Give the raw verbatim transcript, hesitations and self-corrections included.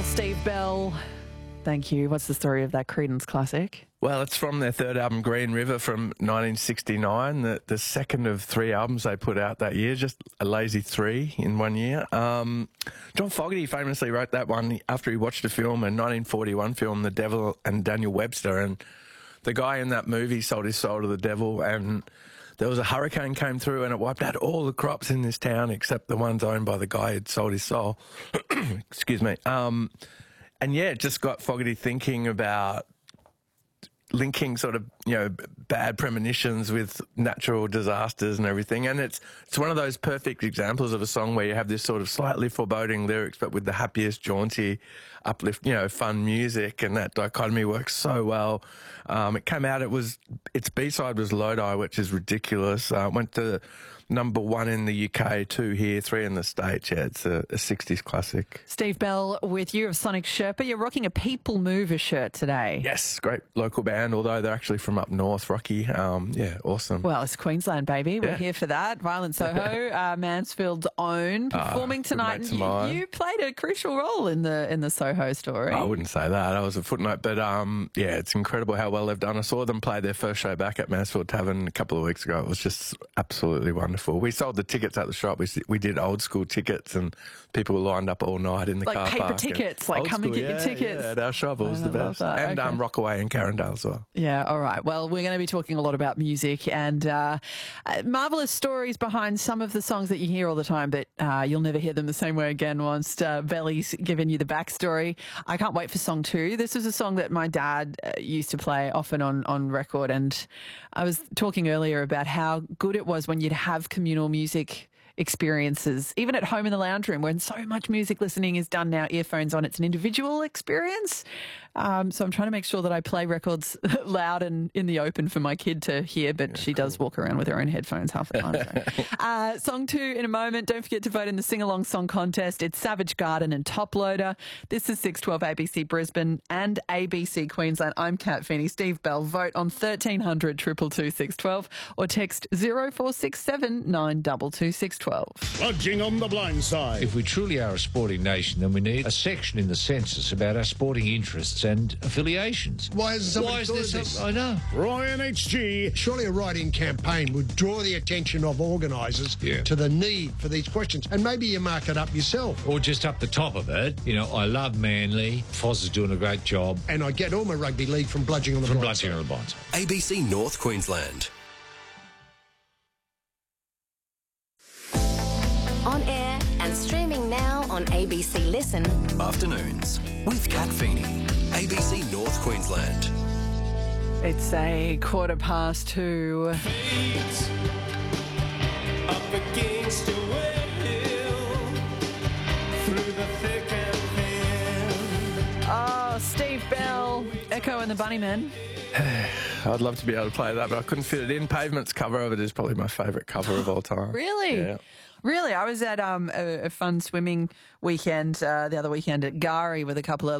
Steve Bell. Thank you. What's the story of that Creedence classic? Well, it's from their third album, Green River, from nineteen sixty-nine, the, the second of three albums they put out that year, just a lazy three in one year. Um, John Fogerty famously wrote that one after he watched a film, a nineteen forty-one film, The Devil and Daniel Webster, and the guy in that movie sold his soul to the devil, and there was a hurricane came through and it wiped out all the crops in this town except the ones owned by the guy who'd sold his soul. Excuse me. Um, and yeah, it just got Fogerty thinking about linking sort of, you know, bad premonitions with natural disasters and everything. And it's it's one of those perfect examples of a song where you have this sort of slightly foreboding lyrics, but with the happiest, jaunty, uplift, you know, fun music, and that dichotomy works so well. Um, it came out, it was, its B-side was Lodi, which is ridiculous. Uh, went to number one in the U K, two here, three in the States. Yeah, it's a, a sixties classic. Steve Bell with you of Sonic Sherpa. You're rocking a People Mover shirt today. Yes, great local band, although they're actually from up north, Rocky. Um, yeah, awesome. Well, it's Queensland, baby. We're Yeah. here for that. Violent Soho, uh, Mansfield's own, performing good tonight. mates And of you, mine. you played a crucial role in the in the Soho story. I wouldn't say that. I was a footnote. But, um, yeah, it's incredible how well they've done. I saw them play their first show back at Mansfield Tavern a couple of weeks ago. It was just absolutely wonderful. We sold the tickets at the shop. We we did old school tickets, and people were lined up all night in the Like car paper park. tickets, like Old come and school, get your yeah, tickets. Yeah, at our shop. It was I the love best. that. And Okay. um, Rockaway and Carindale as well. Yeah, all right. Well, we're going to be talking a lot about music and uh, uh, marvellous stories behind some of the songs that you hear all the time, but uh, you'll never hear them the same way again once uh, Belly's given you the backstory. I can't wait for song two. This was a song that my dad uh, used to play often on, on record, and I was talking earlier about how good it was when you'd have communal music experiences, even at home in the lounge room, when so much music listening is done now, earphones on. It's an individual experience. Um, so I'm trying to make sure that I play records loud and in the open for my kid to hear, but yeah, she cool. does walk around with her own headphones half the time. So. uh, song two in a moment. Don't forget to vote in the Sing-Along Song Contest. It's Savage Garden and Top Loader. This is six twelve A B C Brisbane and A B C Queensland. I'm Kat Feeney. Steve Bell. Vote on thirteen hundred, two two two, six one two or text zero four six seven, nine two two, six one two. Bludging on the blind side. If we truly are a sporting nation, then we need a section in the census about our sporting interests and affiliations. Why is there Why is there this? some, I know. Ryan H G. Surely a write-in campaign would draw the attention of organisers Yeah. to the need for these questions, and maybe you mark it up yourself. Or just up the top of it, you know, I love Manly, Foz is doing a great job. And I get all my rugby league from bludging on the From blind Bludging side. on the Blind Side. A B C North Queensland. On air and streaming now on A B C Listen. Afternoons with Kat Feeney. A B C North Queensland. It's a quarter past two. Fate, up against a whale, through the thick and thin. Oh, Steve Bell, Echo and the Bunnymen. I'd love to be able to play that, but I couldn't fit it in. Pavement's cover of it is probably my favourite cover of all time. Really? Yeah. Really? I was at um, a, a fun swimming weekend uh, the other weekend at Gari with a couple of